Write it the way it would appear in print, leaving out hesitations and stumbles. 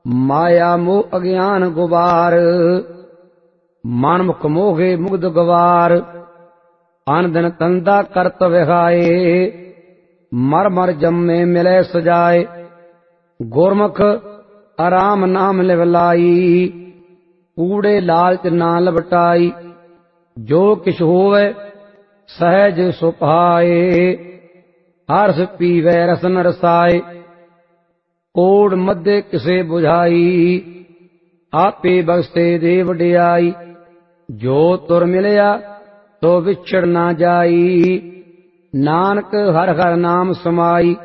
माया मोह अज्ञान गुबार, मन मुख मोहे मुग्ध गवार। अन दिन तंदा करत विहाए, मर मर जम्मे मिले सजाए। गुरमुख आराम नाम लिवलाई, कूड़े लालच ना लपटाई। जो किछ होवे सहज सुभाए, हर्ष पीवै रसन रसाए। कोड़ मध्य किसे बुझाई, आपे बख्शे दे वडियाई। जो तुर मिलया तो विछड़ ना जाई, नानक हर हर नाम समाई।